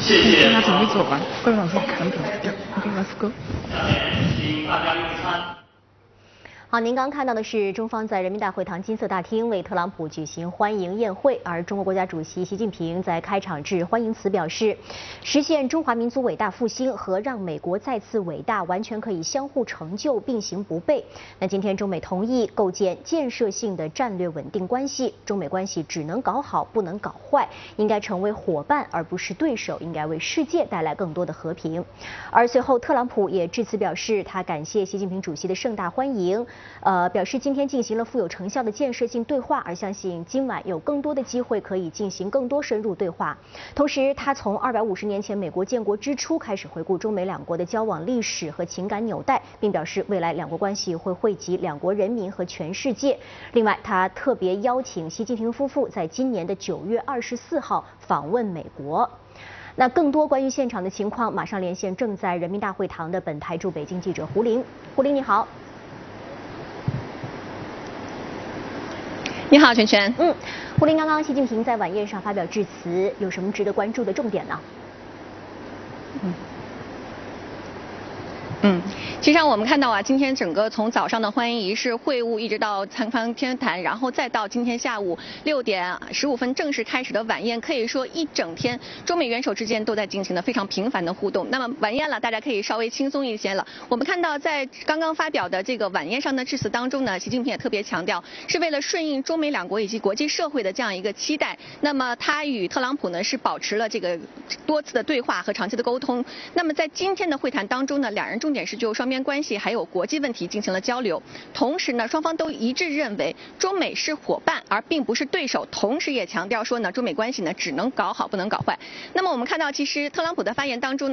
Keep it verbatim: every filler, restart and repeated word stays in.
谢谢。 他准备走完，会往上砍走。OK，let's go。 下面请大家用餐。 好，您刚看到的是中方在人民大会堂金色大厅为特朗普举行欢迎宴会，而中国国家主席习近平在开场致欢迎词表示，实现中华民族伟大复兴和让美国再次伟大完全可以相互成就，并行不悖。那今天中美同意构建建设性的战略稳定关系，中美关系只能搞好，不能搞坏，应该成为伙伴而不是对手，应该为世界带来更多的和平。而随后，特朗普也致辞表示，他感谢习近平主席的盛大欢迎。呃，表示今天进行了富有成效的建设性对话，而相信今晚有更多的机会可以进行更多深入对话。同时，他从二百五十年前美国建国之初开始回顾中美两国的交往历史和情感纽带，并表示未来两国关系会惠及两国人民和全世界。另外，他特别邀请习近平夫妇在今年的九月二十四号访问美国。那更多关于现场的情况，马上连线正在人民大会堂的本台驻北京记者胡林。胡林，你好。 你好，全全。 嗯，胡林，刚刚习近平在晚宴上发表致辞，有什么值得关注的重点呢？ 嗯。嗯，其实上我们看到啊，今天整个从早上的欢迎仪式会晤，一直到参访天坛，然后再到今天下午六点十五分正式开始的晚宴，可以说一整天中美元首之间都在进行的非常频繁的互动。那么晚宴了，大家可以稍微轻松一些了。我们看到在刚刚发表的这个晚宴上的致辞当中呢，习近平也特别强调，是为了顺应中美两国以及国际社会的这样一个期待。那么他与特朗普呢是保持了这个多次的对话和长期的沟通。那么在今天的会谈当中呢，两人重点是就双边关系还有国际问题进行了交流，同时呢，双方都一致认为中美是伙伴，而并不是对手。同时也强调说呢，中美关系呢只能搞好，不能搞坏。那么我们看到，其实特朗普的发言当中呢。